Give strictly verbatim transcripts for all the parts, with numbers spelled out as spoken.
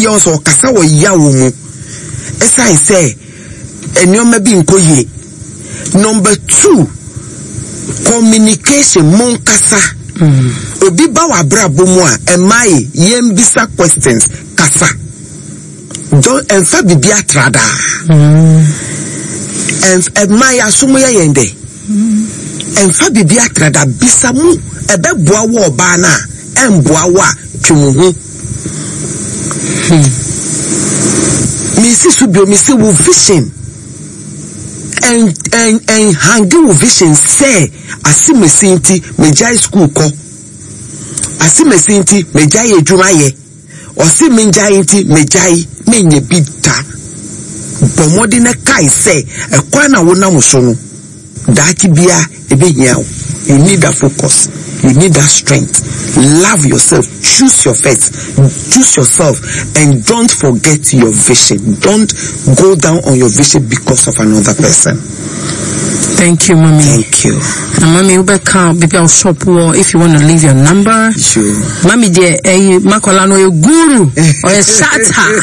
beyond so kasa wo ya wo mu esa say enioma bi nkoye. Number two, communication mon kasa. Mm. Obi ba wa brabo mu a emai yem bisa questions kasa. Don't enfa bibia trada. Mm. En emai asumo ya yende. Mm. Enfa bibia trada bisa mu ebe boa wo ba na emboa wa twumuhu. Hmm. Misi subio misi wo vision. And and and hangi wo vision say asimesinti mejai school ko. Asimesinti mejai edwuma ye. Osi menjai nti mejai menye bita. Bomodi na kai say ekwa na wo na muso no. Daki bia ebehia. You need that focus. You need that strength. Love yourself. Choose your faith. Choose yourself. And don't forget your vision. Don't go down on your vision because of another person. Thank you, Mommy. Thank you. And Mommy, you better come, maybe I'll shop or if you want to leave your number. Sure. Mommy, dear, eh, Makola no your guru or a shatter.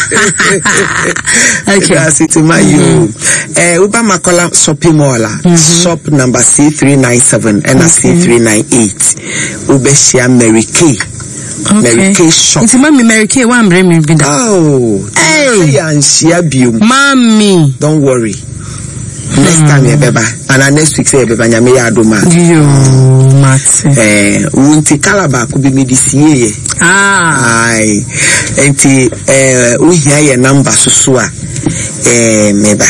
Okay. That's it, my you. Eh, Uba Makola shopping mall. Shop number C three nine seven and a C three nine eight. Ube share Mary Kay. Okay. Mary Kay shop. It's Mommy Mary Kay. Why I'm bringing me that? Oh. Hey. And share biom. Mommy. Don't worry. Next time you beba and next week say beba nyame ya adoma yo mate eh unti kalaba ku bi medisi ah ai enti eh we hear your number so a eh meba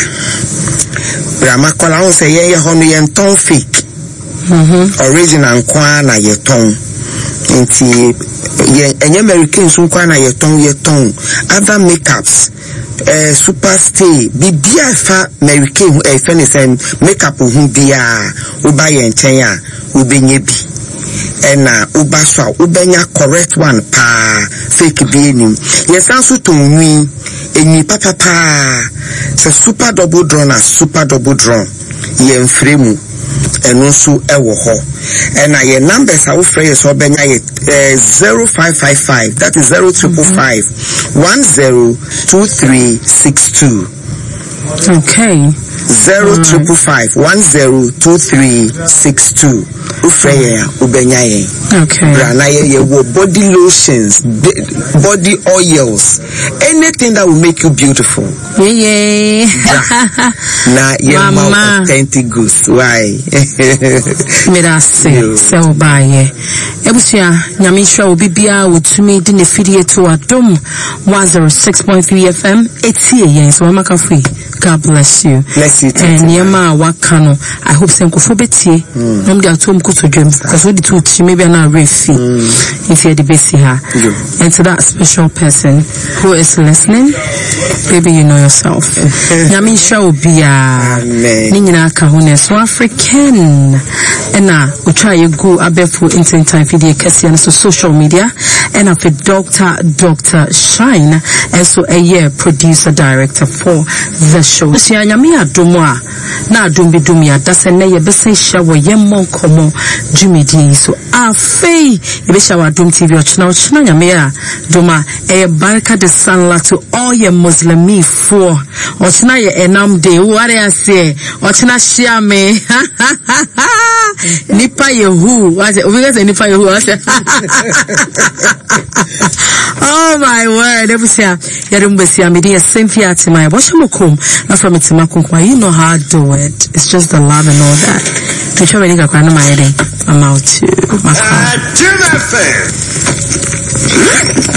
brama kola on say ye ho no ye ton fake mhm original kwa na ye ton enti ye enye American so kwa na ye ton ye ton other makeups eh super stay bibia fa American eh fa ne say makeup hu bia uba ye nchen a ubenye bi ena uba so a ubenya correct one pa fake bi enim yes anso tonwi enyi papa pa se super double draw na super double draw ye mfremu eno so ewo ho ena ye numbers a wo frey so obenya ye zero five five five that is zero triple five one zero two three six two. Okay. Zero right. triple five one zero two three six two. Ufreya ubenyaye. Okay. Branaye ye wo body lotions, body oils, anything that will make you beautiful. Yeah. Na ye ma authentic goods. Why? Me da say so buy. Ebusia nyamisha obibia wutumi di nefidie to adom one oh six point three F M. It's here, yes. So I'm free. God bless you. Bless you too. And Yama Wakano, I hope Senkofobeti, I'm the Atom Kuto Dream, because we do maybe not refi if you're the best here. And to that special person who is listening, baby, you know yourself. Yamisha will be a Nina Kahune, so African. And now we try you go a barefoot in time for the Cassian so social media, and after Doctor Doctor Shine, and so a year producer director for the show. Sia nyame adomo a na adom bi dom ya dase na ye bese shawo ye monkomo jumidi so afei ye be shawo adom T V ochina ochina nyame a doma e barka de sanla to all ye muslimi for ochina ye enam day what I say ochina share me nipa yehu what we get nipa yehu oh my word ebusia yerumbesia me dey Cynthia Timaya boshimokom na from Timakunkwa you know how I do it it's just the love and all that to show me ga kwana my head I'm out to my car.